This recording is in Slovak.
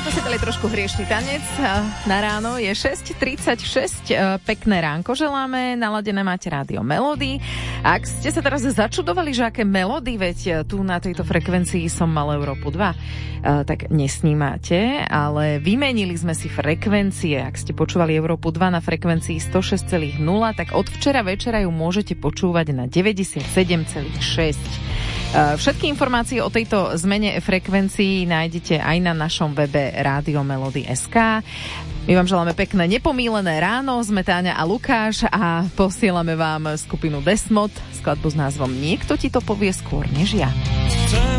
sme si dali trošku hriešný tanec na ráno. Je 6:36. Pekné ránko želáme. Naladené máte rádio Melody. Ak ste sa teraz začudovali, že aké melódy, veď tu na tejto frekvencii som mal Európu 2, tak nesnímate, ale vymenili sme si frekvencie. Ak ste počúvali Európu 2 na frekvencii 106,0, tak od včera večera ju môžete počúvať na 97,6. Všetky informácie o tejto zmene frekvencií nájdete aj na našom webe radiomelody.sk. My vám želáme pekné nepomílené ráno, sme Táňa a Lukáš a posielame vám skupinu Desmod, skladbu s názvom Niekto ti to povie skôr než ja.